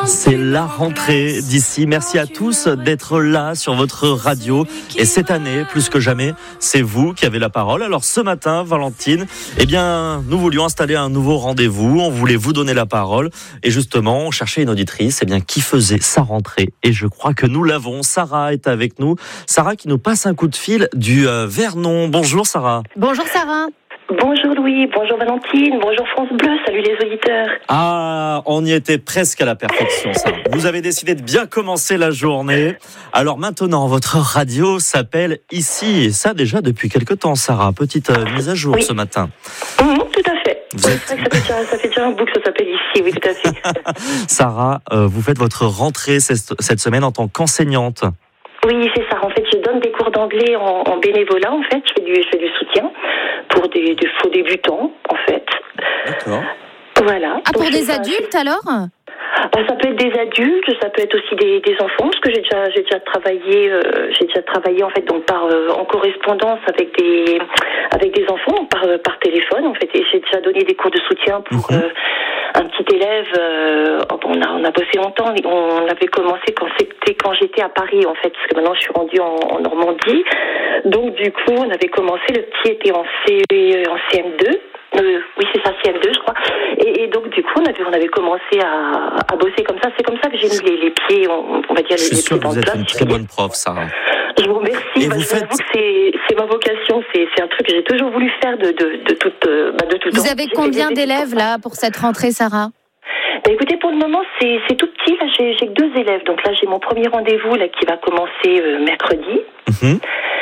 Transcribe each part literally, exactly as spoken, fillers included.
C'est la rentrée d'ici. Merci à tous d'être là sur votre radio. Et cette année, plus que jamais, c'est vous qui avez la parole. Alors ce matin, Valentine, eh bien, nous voulions installer un nouveau rendez-vous. On voulait vous donner la parole. Et justement, on cherchait une auditrice, eh bien, qui faisait sa rentrée. Et je crois que nous l'avons. Sarah est avec nous. Sarah qui nous passe un coup de fil du euh, Vernon. Bonjour Sarah. Bonjour Sarah. Bonjour Louis, bonjour Valentine, bonjour France Bleu, salut les auditeurs. Ah, on y était presque à la perfection, ça. Vous avez décidé de bien commencer la journée. Alors maintenant, votre radio s'appelle Ici, et ça déjà depuis quelque temps, Sarah. Petite euh, mise à jour oui. ce matin. Mmh, tout à fait. Vous ouais, êtes... c'est vrai que ça, fait déjà, ça fait déjà un bout que ça s'appelle Ici, oui, tout à fait. Sarah, euh, vous faites votre rentrée cette, cette semaine en tant qu'enseignante. Oui, c'est ça. En fait, je donne des cours d'anglais en, en bénévolat, en fait. Je fais du, je fais du soutien pour des, des faux débutants, en fait. D'accord. Voilà. Ah, pour Donc, des ça, adultes alors ? Bah, ça peut être des adultes, ça peut être aussi des, des enfants, parce que j'ai déjà, j'ai déjà travaillé, euh, j'ai déjà travaillé en fait donc par euh, en correspondance avec des, avec des enfants par euh, par téléphone en fait, et j'ai déjà donné des cours de soutien pour mmh. euh, un petit élève. Euh, on a on a bossé longtemps, on avait commencé quand c'était quand j'étais à Paris en fait, parce que maintenant je suis rendue en, en Normandie. Donc du coup, on avait commencé, le petit était en C en C M deux. Euh, oui, c'est ça, C M deux, je crois. Et, et donc, du coup, on avait, on avait commencé à, à bosser comme ça. C'est comme ça que j'ai mis les, les pieds, on, on va dire, je les, suis sûr les pieds que vous êtes place, une très bonne prof, Sarah. Je vous remercie. Et bah, vous je faites... vous avoue que c'est, c'est ma vocation. C'est, c'est un truc que j'ai toujours voulu faire de, de, de toute, bah, de tout temps. Vous avez combien d'élèves, là, pour cette rentrée, Sarah ? Bah, écoutez, pour le moment, c'est, c'est tout petit. Là, j'ai, j'ai que deux élèves. Donc là, j'ai mon premier rendez-vous là, qui va commencer euh, mercredi. Mm-hmm.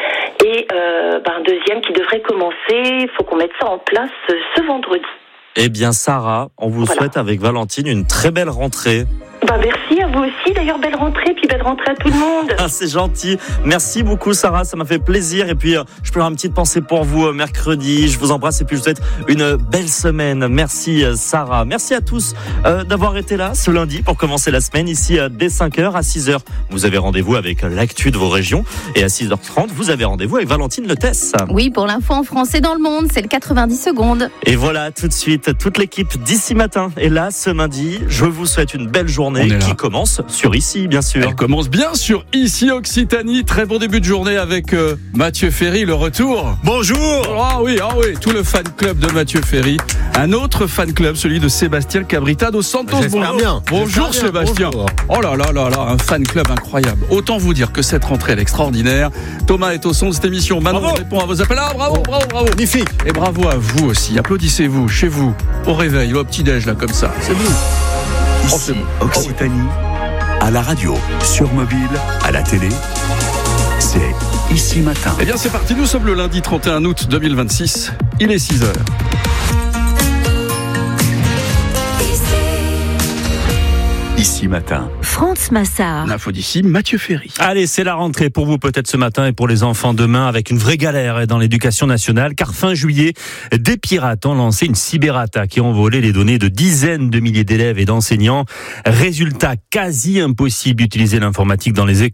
Et euh, bah, un deuxième qui devrait commencer. Il faut qu'on mette ça en place euh, ce vendredi. Eh bien, Sarah, on vous voilà. souhaite avec Valentine une très belle rentrée. Bah merci à vous aussi, d'ailleurs belle rentrée, puis belle rentrée à tout le monde. Ah, c'est gentil, merci beaucoup Sarah, ça m'a fait plaisir. Et puis euh, je peux avoir une petite pensée pour vous euh, mercredi. Je vous embrasse et puis je vous souhaite une belle semaine. Merci euh, Sarah, merci à tous euh, d'avoir été là ce lundi pour commencer la semaine ici euh, dès cinq heures. À six heures vous avez rendez-vous avec l'actu de vos régions, et à six heures trente vous avez rendez-vous avec Valentine Letesse. Oui, pour l'info en français dans le monde, c'est le quatre-vingt-dix secondes. Et voilà, tout de suite, toute l'équipe d'Ici Matin est là ce lundi. Je vous souhaite une belle journée qui commence sur Ici, bien sûr. Elle commence bien sur Ici Occitanie. Très bon début de journée avec euh, Mathieu Ferry, le retour. Bonjour. Ah oui, ah oui, tout le fan club de Mathieu Ferry. Un autre fan club, celui de Sébastien Cabrita dos Santos. J'espère bien. Bonjour J'espère Sébastien. Bien. Oh là là là là, un fan club incroyable. Autant vous dire que cette rentrée elle est extraordinaire. Thomas est au son de cette émission. Maintenant on répond à vos appels. Ah, bravo, bravo, bravo. Magnifique. Et bravo à vous aussi. Applaudissez-vous chez vous, au réveil, au petit-déj là comme ça. C'est vous. Ici, Occitanie, à la radio, sur mobile, à la télé, c'est Ici Matin. Eh bien c'est parti, nous sommes le lundi trente et un août deux mille vingt-six, il est six heures. Ici Matin. France Massard. L'info d'ici, Mathieu Ferry. Allez, c'est la rentrée pour vous peut-être ce matin et pour les enfants demain, avec une vraie galère dans l'éducation nationale, car fin juillet, des pirates ont lancé une cyberattaque et ont volé les données de dizaines de milliers d'élèves et d'enseignants. Résultat, quasi impossible d'utiliser l'informatique dans les écoles.